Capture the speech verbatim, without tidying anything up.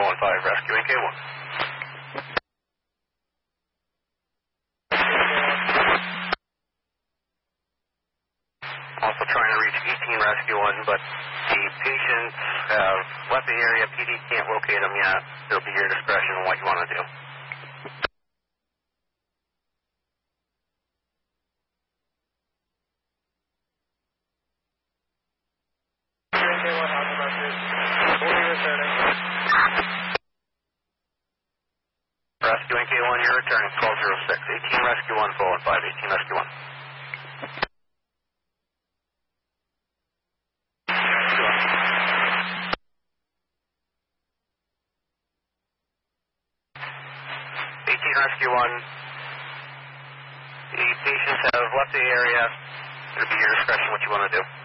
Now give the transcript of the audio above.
four one five, rescuing K one. Also trying to reach eighteen Rescue one, but the patients have left the area. P D can't locate them yet. It'll be your discretion on what you want to do. Rescuing K one, your return is twelve oh six. eighteen Rescue one, four one five, eighteen Rescue one. eighteen Rescue one, the patients have left the area. It'll be your discretion what you want to do.